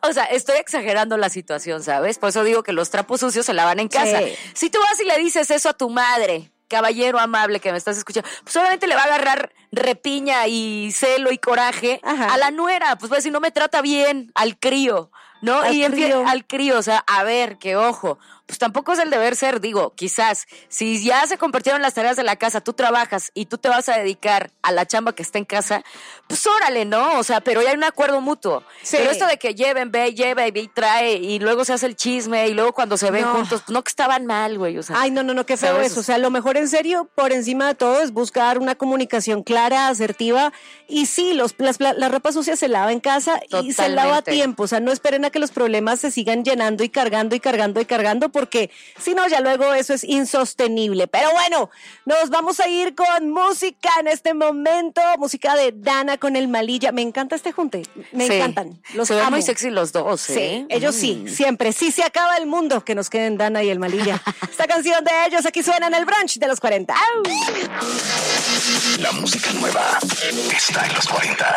O sea, estoy exagerando la situación, ¿sabes? Por eso digo que los trapos sucios se lavan en casa. Sí. Si tú vas y le dices eso a tu madre, caballero amable que me estás escuchando, pues obviamente le va a agarrar repiña y celo y coraje Ajá. a la nuera. Pues va a decir, no me trata bien al crío, ¿no? Al crío. Al crío, o sea, a ver, que ojo, pues tampoco es el deber ser, digo, quizás, si ya se convirtieron las tareas de la casa, tú trabajas y tú te vas a dedicar a la chamba que está en casa, pues órale, ¿no? O sea, pero ya hay un acuerdo mutuo. Sí. Pero esto de que lleva y trae, y luego se hace el chisme, y luego cuando se ven No. juntos, pues no que estaban mal, güey, o sea. Ay, no, qué feo ¿sabes? eso. O sea, lo mejor en serio, por encima de todo, es buscar una comunicación clara, asertiva. Y sí, la ropa sucia se lava en casa y se lava a Totalmente. tiempo. O sea, no esperen a que los problemas se sigan llenando y cargando, porque si no, ya luego eso es insostenible. Pero bueno, nos vamos a ir con música en este momento. Música de Dana con el Malilla. Me encanta este junte. Me Sí. encantan. Los se ven amo. muy sexy los dos, Sí, ¿eh? ellos sí, siempre. Sí se acaba el mundo, que nos queden Dana y el Malilla. Esta canción de ellos aquí suena en el brunch de los 40. ¡Au! La música nueva está en los 40.